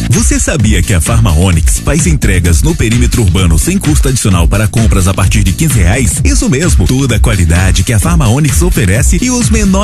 Você sabia que a Farma Onix faz entregas no perímetro urbano sem custo adicional para compras a partir de R$15? Isso mesmo, toda a qualidade que a Farma Onix oferece e os menores